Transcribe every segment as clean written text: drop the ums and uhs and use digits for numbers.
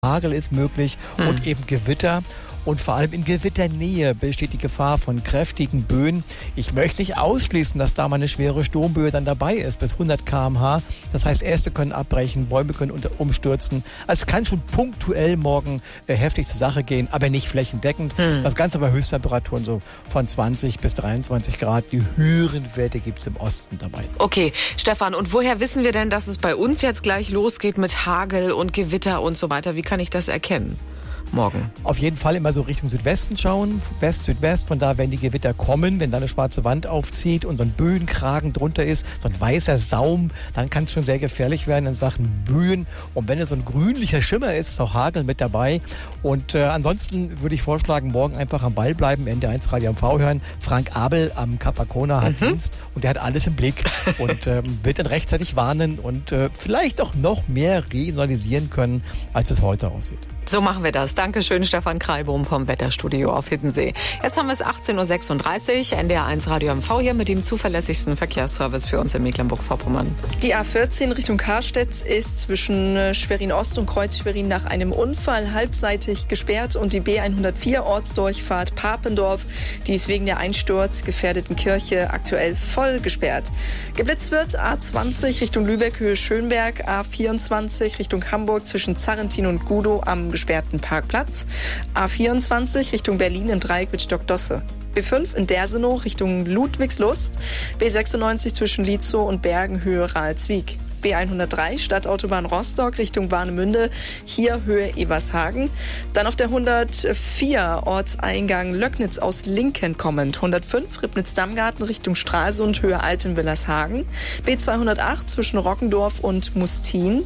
Hagel ist möglich und eben Gewitter. Und vor allem in Gewitternähe besteht die Gefahr von kräftigen Böen. Ich möchte nicht ausschließen, dass da mal eine schwere Sturmböe dann dabei ist, bis 100 km/h. Das heißt, Äste können abbrechen, Bäume können umstürzen. Also es kann schon punktuell morgen heftig zur Sache gehen, aber nicht flächendeckend. Das Ganze bei Höchsttemperaturen so von 20 bis 23 Grad. Die höheren Werte gibt es im Osten dabei. Okay, Stefan, und woher wissen wir denn, dass es bei uns jetzt gleich losgeht mit Hagel und Gewitter und so weiter? Wie kann ich das erkennen? Morgen. Auf jeden Fall immer so Richtung Südwesten schauen, West, Südwest, von da, wenn die Gewitter kommen, wenn da eine schwarze Wand aufzieht und so ein Böenkragen drunter ist, so ein weißer Saum, dann kann es schon sehr gefährlich werden in Sachen Böen. Und wenn es so ein grünlicher Schimmer ist, ist auch Hagel mit dabei. Und ansonsten würde ich vorschlagen, morgen einfach am Ball bleiben, NDR1 Radio MV hören. Frank Abel am Kap Arkona hat Dienst und der hat alles im Blick und wird dann rechtzeitig warnen und vielleicht auch noch mehr regionalisieren können, als es heute aussieht. So machen wir das. Dankeschön, Stefan Kreilbohm vom Wetterstudio auf Hiddensee. Jetzt haben wir es 18.36 Uhr, NDR1 Radio MV hier mit dem zuverlässigsten Verkehrsservice für uns in Mecklenburg-Vorpommern. Die A14 Richtung Karstedt ist zwischen Schwerin-Ost und Kreuz Schwerin nach einem Unfall halbseitig gesperrt und die B104 Ortsdurchfahrt Papendorf, die ist wegen der einsturzgefährdeten Kirche aktuell voll gesperrt. Geblitzt wird A20 Richtung Lübeck Höhe Schönberg, A24 Richtung Hamburg zwischen Zarrentin und Gudow am gesperrten Parkplatz, A24 Richtung Berlin im Dreieck mit Stockdosse. B5 in Dersenow Richtung Ludwigslust, B96 zwischen Lietzow und Bergen Höhe Ralswiek. B103 Stadtautobahn Rostock Richtung Warnemünde, hier Höhe Evershagen. Dann auf der 104 Ortseingang Löcknitz aus Linken kommend. 105 Ribnitz-Dammgarten Richtung Stralsund, Höhe Altenwillershagen. B208 zwischen Rockendorf und Mustin.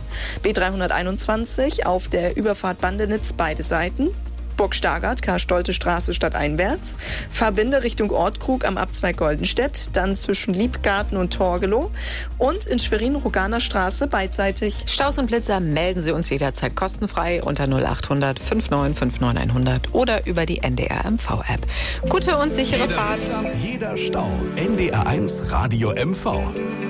B321 auf der Überfahrt Bandenitz beide Seiten. Burg Stargard, Karl-Stolte-Straße stadteinwärts. Verbinde Richtung Ortkrug am Abzweig Goldenstedt, dann zwischen Liebgarten und Torgelow und in Schwerin-Roganer Straße beidseitig. Staus und Blitzer melden Sie uns jederzeit kostenfrei unter 0800 59 59 100 oder über die NDR MV App. Gute und sichere Fahrt. Jeder Stau. NDR1 Radio MV.